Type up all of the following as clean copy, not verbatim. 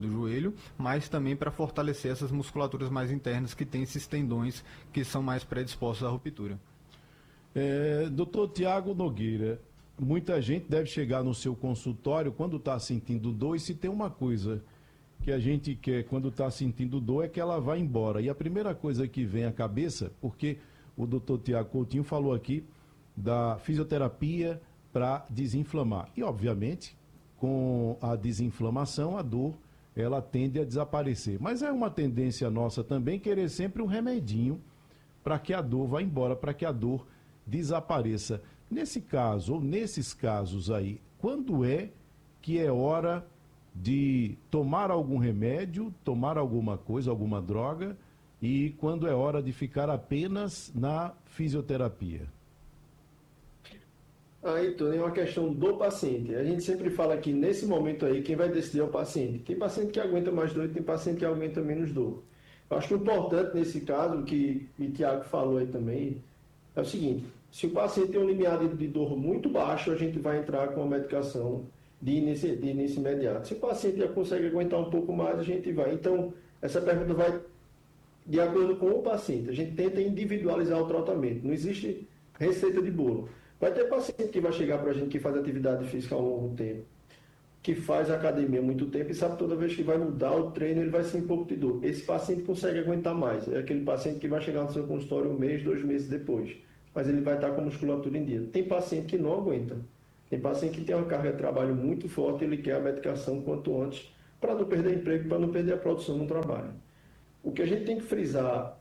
do joelho, mas também para fortalecer essas musculaturas mais internas que têm esses tendões que são mais predispostos à ruptura. Doutor Tiago Nogueira, muita gente deve chegar no seu consultório quando está sentindo dor, e se tem uma coisa que a gente quer quando está sentindo dor é que ela vá embora. E a primeira coisa que vem à cabeça, porque o doutor Tiago Coutinho falou aqui da fisioterapia para desinflamar. E, obviamente, com a desinflamação, a dor ela tende a desaparecer. Mas é uma tendência nossa também querer sempre um remedinho para que a dor vá embora, para que a dor desapareça. Nesse caso, ou nesses casos aí, quando é que é hora de tomar algum remédio, tomar alguma coisa, alguma droga, e quando é hora de ficar apenas na fisioterapia? Aí, Tony, é uma questão do paciente. A gente sempre fala que nesse momento aí, quem vai decidir é o paciente. Tem paciente que aguenta mais dor e tem paciente que aguenta menos dor. Eu acho que o importante nesse caso, que o Tiago falou aí também, é o seguinte: se o paciente tem um limiar de dor muito baixo, a gente vai entrar com a medicação de início imediato. Se o paciente já consegue aguentar um pouco mais, a gente vai. Então, essa pergunta vai de acordo com o paciente. A gente tenta individualizar o tratamento. Não existe receita de bolo. Vai ter paciente que vai chegar para a gente que faz atividade física há um longo tempo, que faz academia há muito tempo e sabe que toda vez que vai mudar o treino, ele vai sentir um pouco de dor. Esse paciente consegue aguentar mais. É aquele paciente que vai chegar no seu consultório 1 mês, 2 meses depois. Mas ele vai estar com a musculatura em dia. Tem paciente que não aguenta. Tem paciente que tem uma carga de trabalho muito forte e ele quer a medicação quanto antes para não perder emprego, para não perder a produção no trabalho. O que a gente tem que frisar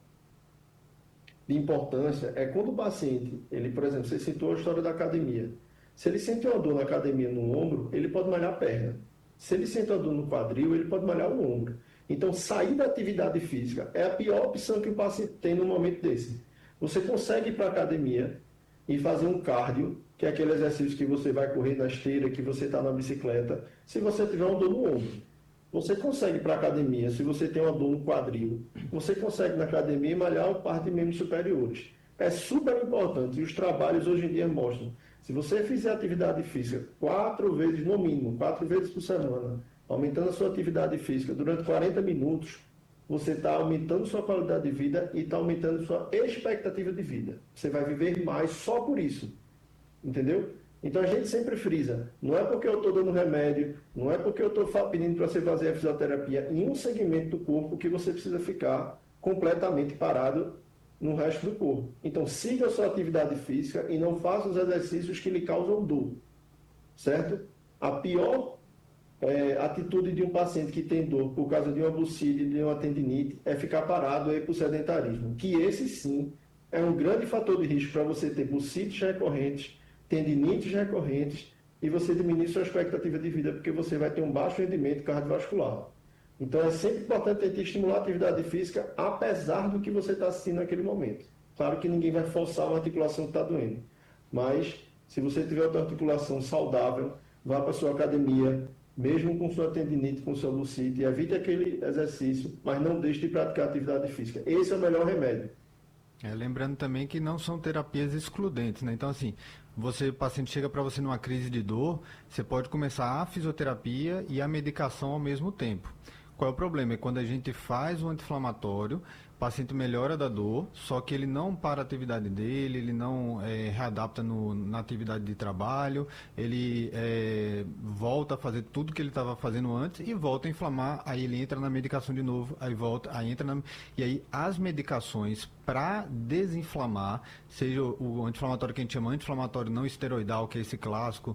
de importância é quando o paciente, ele, por exemplo, você citou a história da academia. Se ele sente uma dor na academia no ombro, ele pode malhar a perna. Se ele sente uma dor no quadril, ele pode malhar o ombro. Então, sair da atividade física é a pior opção que o paciente tem no momento desse. Você consegue ir para a academia e fazer um cardio, que é aquele exercício que você vai correr na esteira, que você está na bicicleta, se você tiver uma dor no ombro. Você consegue ir para a academia, se você tem uma dor no quadril, você consegue na academia malhar a parte de membros superiores. É super importante, e os trabalhos hoje em dia mostram. Se você fizer atividade física 4 vezes, no mínimo, 4 vezes por semana, aumentando a sua atividade física durante 40 minutos, você está aumentando sua qualidade de vida e está aumentando sua expectativa de vida. Você vai viver mais só por isso. Entendeu? Então a gente sempre frisa, não é porque eu estou dando remédio, não é porque eu estou pedindo para você fazer a fisioterapia em um segmento do corpo que você precisa ficar completamente parado no resto do corpo. Então siga a sua atividade física e não faça os exercícios que lhe causam dor, certo? A pior atitude de um paciente que tem dor por causa de uma bursite, de uma tendinite, é ficar parado aí por sedentarismo, que esse sim é um grande fator de risco para você ter bursites recorrentes, tendinites recorrentes e você diminuir sua expectativa de vida, porque você vai ter um baixo rendimento cardiovascular. Então é sempre importante tentar estimular a atividade física, apesar do que você está assistindo naquele momento. Claro que ninguém vai forçar uma articulação que está doendo, mas se você tiver outra articulação saudável, vá para a sua academia, mesmo com sua tendinite, com sua bursite, evite aquele exercício, mas não deixe de praticar atividade física. Esse é o melhor remédio. Lembrando também que não são terapias excludentes, né? Então, assim, o paciente chega para você numa crise de dor, você pode começar a fisioterapia e a medicação ao mesmo tempo. Qual é o problema? É quando a gente faz o anti-inflamatório, o paciente melhora da dor, só que ele não para a atividade dele, ele não readapta na atividade de trabalho, ele volta a fazer tudo que ele estava fazendo antes e volta a inflamar, aí ele entra na medicação de novo, aí volta, aí entra na... E aí as medicações para desinflamar, seja o anti-inflamatório que a gente chama anti-inflamatório não esteroidal, que é esse clássico,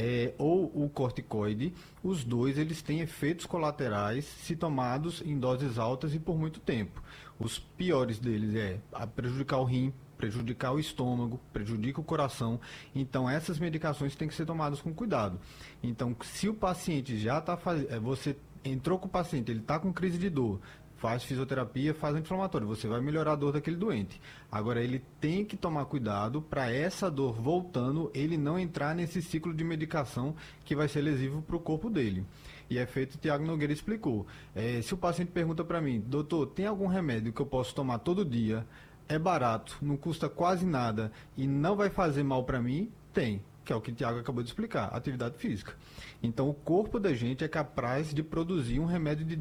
ou o corticoide, os dois eles têm efeitos colaterais se tomados em doses altas e por muito tempo. Os piores deles prejudicar o rim, prejudicar o estômago, prejudica o coração. Então essas medicações têm que ser tomadas com cuidado. Então se o paciente já está fazendo, você entrou com o paciente, ele está com crise de dor, faz fisioterapia, faz anti-inflamatório, você vai melhorar a dor daquele doente. Agora, ele tem que tomar cuidado para essa dor voltando, ele não entrar nesse ciclo de medicação que vai ser lesivo para o corpo dele. E é feito, o Tiago Nogueira explicou. Se o paciente pergunta para mim, doutor, tem algum remédio que eu posso tomar todo dia, é barato, não custa quase nada e não vai fazer mal para mim? Tem. Que é o que o Tiago acabou de explicar, atividade física. Então, o corpo da gente é capaz de produzir um remédio de